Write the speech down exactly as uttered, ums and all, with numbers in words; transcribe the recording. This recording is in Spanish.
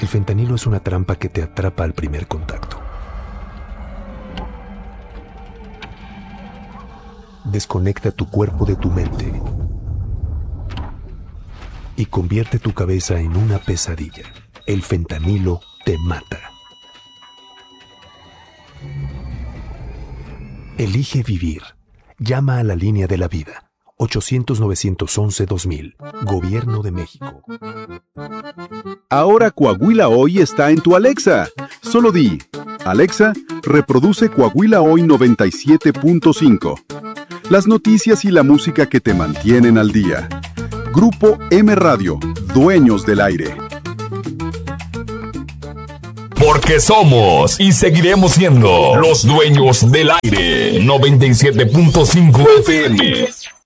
El fentanilo es una trampa que te atrapa al primer contacto. Desconecta tu cuerpo de tu mente y convierte tu cabeza en una pesadilla. El fentanilo te mata. Elige vivir. Llama a la línea de la vida. ochocientos, novecientos once, dos mil. Gobierno de México. Ahora Coahuila Hoy está en tu Alexa. Solo di, Alexa, reproduce Coahuila Hoy noventa y siete punto cinco. Las noticias y la música que te mantienen al día. Grupo M Radio, dueños del aire. Porque somos y seguiremos siendo los dueños del aire. noventa y siete punto cinco F M.